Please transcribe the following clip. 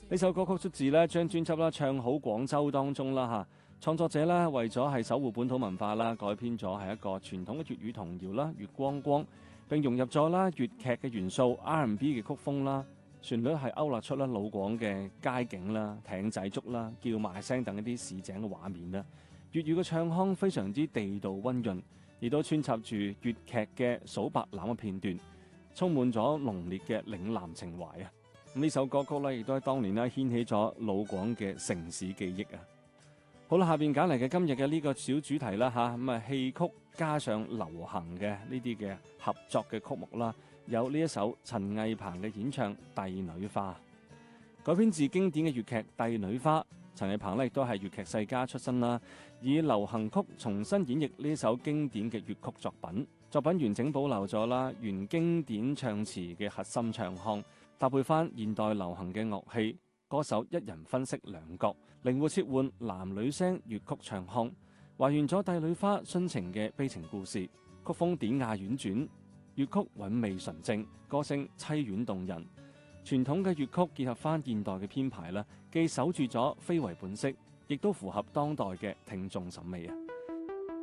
呢首歌曲出自呢張專輯啦《唱好廣州》當中啦嚇，創作者呢為咗係守護本土文化啦，改編咗係一個傳統嘅粵語童謠啦《月光光》，並融入咗啦粵劇嘅元素、R&B 嘅曲風啦，旋律係勾勒出啦老廣嘅街景啦、艇仔竹啦、叫賣聲等一啲市井嘅畫面啦。粵語嘅唱腔非常之地道溫潤，亦都穿插住粵劇嘅數白欖嘅片段，充滿咗濃烈嘅嶺南情懷啊！呢首歌曲咧，亦都喺當年咧掀起咗老廣嘅城市記憶啊！好啦，下邊揀嚟嘅今日嘅呢個小主題啦吓，咁啊戲曲加上流行嘅呢啲嘅合作嘅曲目啦，有呢一首陳藝鵬嘅演唱《帝女花》，改編自經典嘅粵劇《帝女花》。陳藝鵬咧亦都係粵劇世家出身啦，以流行曲重新演繹呢首經典嘅粵曲作品。作品完整保留咗啦原經典唱詞嘅核心唱腔，搭配翻現代流行嘅樂器，歌手一人分飾兩角，靈活切換男女聲粵曲唱腔，還原咗帝女花殉情嘅悲情故事。曲風典雅婉轉，粵曲韻味純正，歌聲凄婉動人。傳統嘅粵曲結合翻現代嘅編排啦，既守住咗非遺本色，亦都符合當代嘅聽眾審美啊！